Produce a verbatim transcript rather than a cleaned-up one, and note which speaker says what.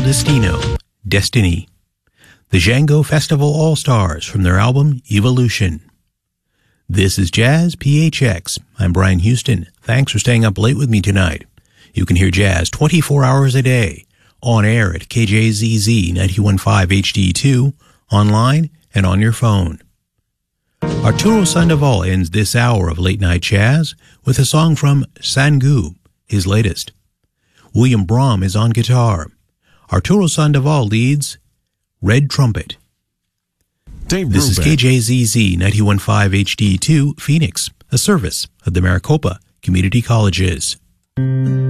Speaker 1: Destino, Destiny. The Django Festival All-Stars from their album Evolution. This is Jazz P H X. I'm Brian Houston. Thanks for staying up late with me tonight. You can hear jazz twenty-four hours a day, on air at K J Z Z ninety-one point five H D two, online and on your phone. Arturo Sandoval ends this hour of Late Night Jazz with a song from Sangu, his latest. William Brahm is on guitar. Arturo Sandoval leads Red Trumpet.
Speaker 2: Dave
Speaker 1: this
Speaker 2: Brubeck.
Speaker 1: is K J Z Z ninety-one point five H D two, Phoenix, a service of the Maricopa Community Colleges.